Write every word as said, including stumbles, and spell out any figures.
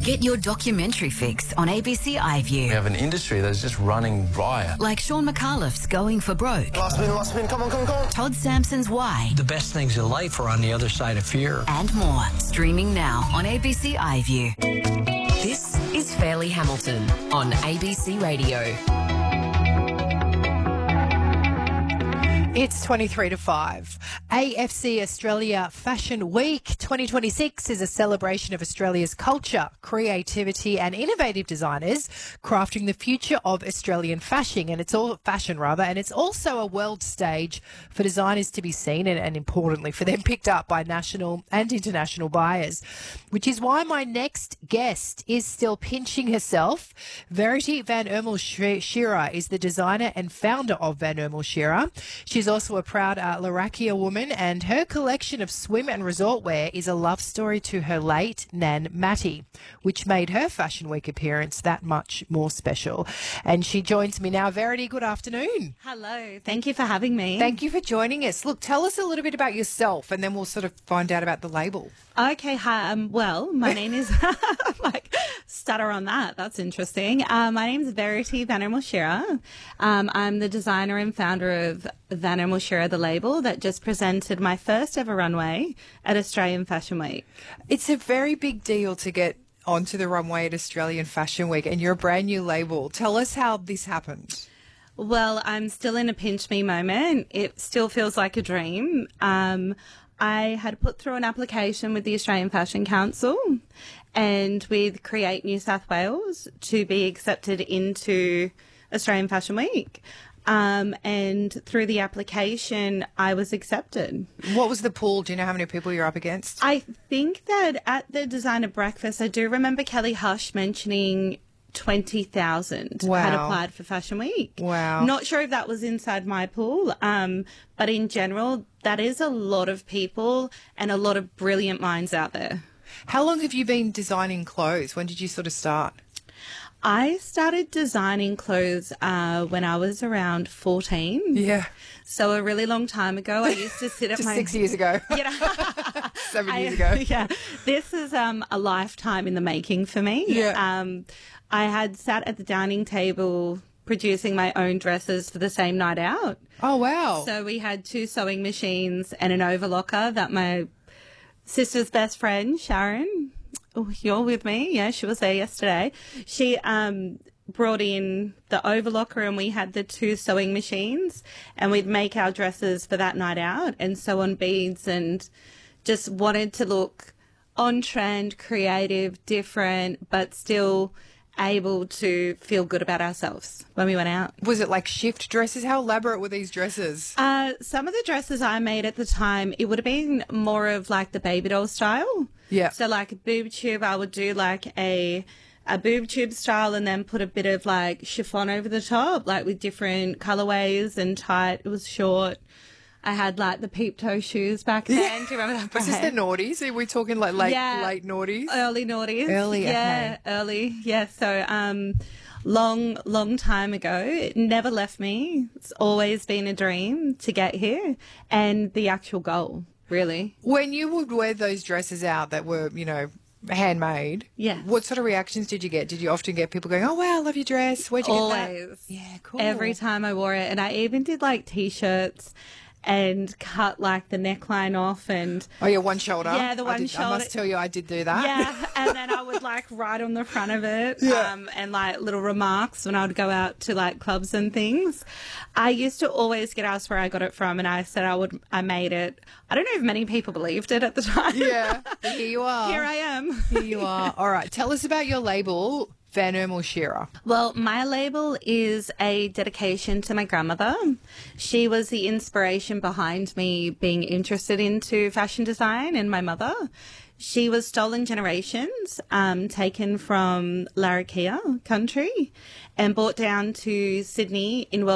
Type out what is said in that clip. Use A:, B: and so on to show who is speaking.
A: Get your documentary fix on A B C iView.
B: We have an industry that's just running riot.
A: Like Sean McAuliffe's Going for Broke.
C: Last spin, last spin, come on, come on, come on.
A: Todd Sampson's Why.
D: The best things in life are on the other side of fear.
A: And more. Streaming now on A B C iView.
E: This is Fairleigh Hamilton on A B C Radio.
F: It's twenty-three to five. A F C Australia Fashion Week twenty twenty-six is a celebration of Australia's culture, creativity and innovative designers crafting the future of Australian fashion. And it's all fashion rather, and it's also a world stage for designers to be seen and, and importantly for them picked up by national and international buyers, which is why my next guest is still pinching herself. Verity Van Ermel Shearer is the designer and founder of Van Ermel Shearer. She's also a proud uh, Larrakia woman, and her collection of swim and resort wear is a love story to her late Nan Matty, which made her Fashion Week appearance that much more special. And she joins me now. Verity, good afternoon.
G: Hello. Thank you for having me.
F: Thank you for joining us. Look, tell us a little bit about yourself, and then we'll sort of find out about the label.
G: Okay. Hi. Um, well, my name is like stutter on that. That's interesting. Uh, my name is Verity Van Ermel Shearer. Um, I'm the designer and founder of Van Ermel Shearer, the label that just presented my first ever runway at Australian Fashion Week.
F: It's a very big deal to get onto the runway at Australian Fashion Week, and you're a brand new label. Tell us how this happened.
G: Well, I'm still in a pinch me moment. It still feels like a dream. Um, I had put through an application with the Australian Fashion Council and with Create New South Wales to be accepted into Australian Fashion Week. Um, and through the application, I was accepted.
F: What was the pool? Do you know how many people you're up against?
G: I think that at the designer breakfast, I do remember Kelly Hush mentioning twenty thousand
F: wow.
G: had applied for Fashion Week.
F: Wow.
G: Not sure if that was inside my pool, um, but in general, that is a lot of people and a lot of brilliant minds out there.
F: How long have you been designing clothes? When did you sort of start?
G: I started designing clothes uh, when I was around fourteen.
F: Yeah.
G: So a really long time ago, I used to sit at
F: Just
G: my...
F: six years ago.
G: You know,
F: Seven years
G: I,
F: ago.
G: Yeah. This is um, a lifetime in the making for me.
F: Yeah.
G: Um, I had sat at the dining table producing my own dresses for the same night out.
F: Oh, wow.
G: So we had two sewing machines and an overlocker that my sister's best friend, Sharon, oh, you're with me? Yeah, she was there yesterday. She um, brought in the overlocker and we had the two sewing machines and we'd make our dresses for that night out and sew on beads and just wanted to look on trend, creative, different, but still able to feel good about ourselves when we went out.
F: Was it like shift dresses? How elaborate were these dresses?
G: Uh, some of the dresses I made at the time, it would have been more of like the baby doll style.
F: Yeah.
G: So like a boob tube, I would do like a a boob tube style and then put a bit of like chiffon over the top, like with different colorways and tight. It was short. I had like the peep toe shoes back then.
F: Yeah.
G: Do you remember that?
F: Was this the noughties? Are we talking like late,
G: Yeah.
F: late noughties?
G: Early noughties.
F: Early,
G: yeah,
F: okay.
G: early. Yeah. So, um, long, long time ago, it never left me. It's always been a dream to get here and the actual goal, really.
F: When you would wear those dresses out that were, you know, handmade,
G: Yeah.
F: what sort of reactions did you get? Did you often get people going, oh, wow, I love your dress. Where'd you get
G: Always.
F: that? Yeah, cool.
G: Every time I wore it. And I even did like T-shirts and cut like the neckline off and
F: Oh, yeah, one shoulder.
G: Yeah, the
F: I
G: one
F: did-
G: shoulder.
F: I must tell you, I did do that.
G: yeah, and then I would like write on the front of it,
F: Yeah.
G: um, and like little remarks when I would go out to like clubs and things. I used to always get asked where I got it from, and I said I would, I made it. I don't know if many people believed it at the time.
F: Yeah. Here you are.
G: Here I am.
F: Here you are. All right. Tell us about your label, Van Ermel Shearer.
G: Well, my label is a dedication to my grandmother. She was the inspiration behind me being interested into fashion design, and my mother. She was stolen generations, um, taken from Larrakia country and brought down to Sydney in World